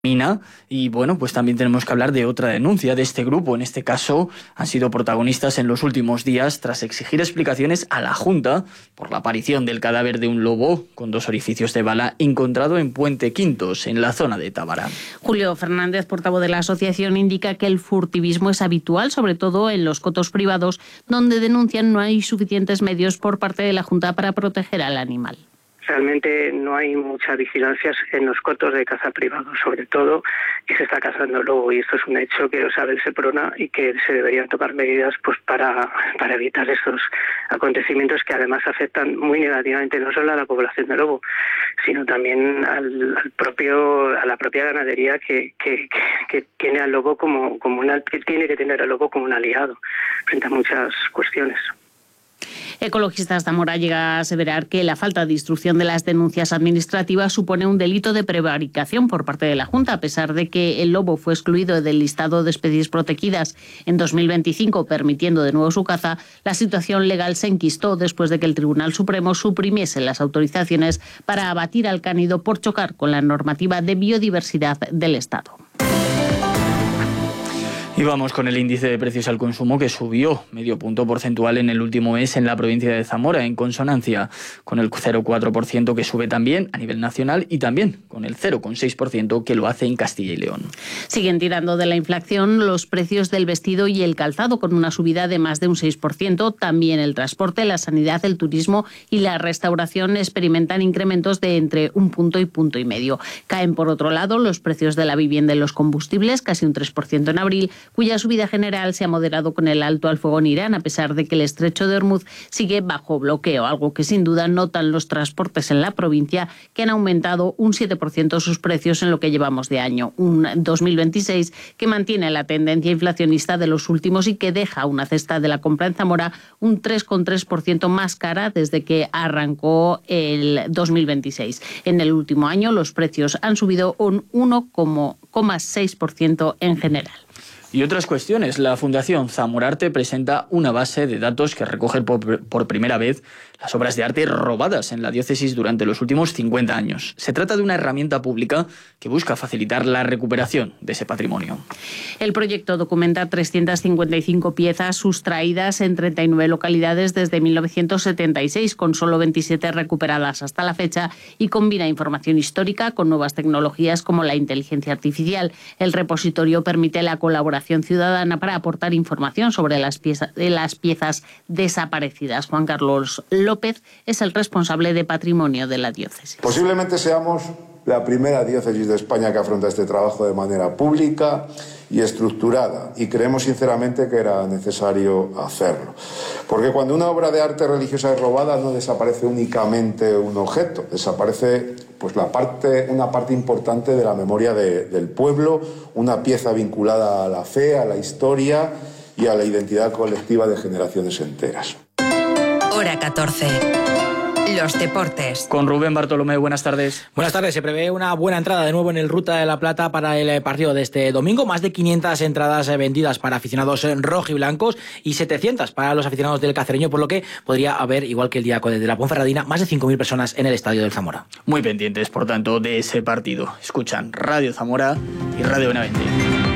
Y bueno, pues también tenemos que hablar de otra denuncia de este grupo. En este caso han sido protagonistas en los últimos días tras exigir explicaciones a la Junta por la aparición del cadáver de un lobo con 2 orificios de bala encontrado en Puente Quintos, en la zona de Tábara. Julio Fernández, portavoz de la asociación, indica que el furtivismo es habitual, sobre todo en los cotos privados, donde denuncian no hay suficientes medios por parte de la Junta para proteger al animal. Realmente no hay mucha vigilancia en los cotos de caza privados, sobre todo que se está cazando lobo, y esto es un hecho que lo sabe el Seprona y que se deberían tomar medidas pues para evitar estos acontecimios que además afectan muy negativamente no solo a la población de lobo, sino también a la propia ganadería que tiene al lobo que tiene que tener al lobo como un aliado frente a muchas cuestiones. Ecologistas Zamora llega a aseverar que la falta de instrucción de las denuncias administrativas supone un delito de prevaricación por parte de la Junta, a pesar de que el lobo fue excluido del listado de especies protegidas en 2025, permitiendo de nuevo su caza. La situación legal se enquistó después de que el Tribunal Supremo suprimiese las autorizaciones para abatir al cánido por chocar con la normativa de biodiversidad del Estado. Y vamos con el índice de precios al consumo, que subió medio punto porcentual en el último mes en la provincia de Zamora, en consonancia con el 0,4% que sube también a nivel nacional y también con el 0,6% que lo hace en Castilla y León. Siguen tirando de la inflación los precios del vestido y el calzado, con una subida de más de un 6%. También el transporte, la sanidad, el turismo y la restauración experimentan incrementos de entre 1 punto y 1,5 puntos. Caen, por otro lado, los precios de la vivienda y los combustibles, casi un 3% en abril, cuya subida general se ha moderado con el alto al fuego en Irán, a pesar de que el estrecho de Hormuz sigue bajo bloqueo, algo que sin duda notan los transportes en la provincia, que han aumentado un 7% sus precios en lo que llevamos de año. Un 2026 que mantiene la tendencia inflacionista de los últimos y que deja una cesta de la compra en Zamora un 3,3% más cara desde que arrancó el 2026. En el último año los precios han subido un 1,6% en general. Y otras cuestiones. La Fundación Zamorarte presenta una base de datos que recoge por primera vez las obras de arte robadas en la diócesis durante los últimos 50 años. Se trata de una herramienta pública que busca facilitar la recuperación de ese patrimonio. El proyecto documenta 355 piezas sustraídas en 39 localidades desde 1976, con solo 27 recuperadas hasta la fecha, y combina información histórica con nuevas tecnologías como la inteligencia artificial. El repositorio permite la colaboración ciudadana para aportar información sobre las piezas desaparecidas. Juan Carlos López es el responsable de patrimonio de la diócesis. Posiblemente seamos la primera diócesis de España que afronta este trabajo de manera pública y estructurada, y creemos sinceramente que era necesario hacerlo. Porque cuando una obra de arte religiosa es robada no desaparece únicamente un objeto, desaparece pues una parte importante de la memoria del pueblo, una pieza vinculada a la fe, a la historia y a la identidad colectiva de generaciones enteras. Hora 14. Los deportes. Con Rubén Bartolomé, buenas tardes. Buenas tardes. Se prevé una buena entrada de nuevo en el Ruta de la Plata para el partido de este domingo. Más de 500 entradas vendidas para aficionados rojiblancos y 700 para los aficionados del Cacereño, por lo que podría haber, igual que el día de la Ponferradina, más de 5.000 personas en el estadio del Zamora. Muy pendientes, por tanto, de ese partido. Escuchan Radio Zamora y Radio Benavente.